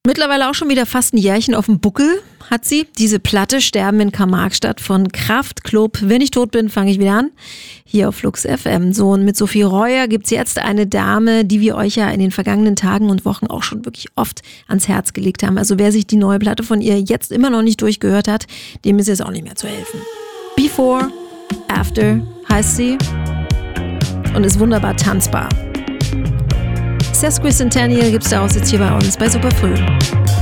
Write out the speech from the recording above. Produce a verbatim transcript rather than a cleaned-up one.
Mittlerweile auch schon wieder fast ein Jährchen auf dem Buckel hat sie. Diese Platte Sterben in Karl-Marx-Stadt von Kraftklub. Wenn ich tot bin, fange ich wieder an. Hier auf Flux F M. So, und mit Sophie Reuer gibt's jetzt eine Dame, die wir euch ja in den vergangenen Tagen und Wochen auch schon wirklich oft ans Herz gelegt haben. Also wer sich die neue Platte von ihr jetzt immer noch nicht durchgehört hat, dem ist jetzt auch nicht mehr zu helfen. Before, After heißt sie und ist wunderbar tanzbar. Sesquicentennial gibt's daraus jetzt hier bei uns bei Superfrüh.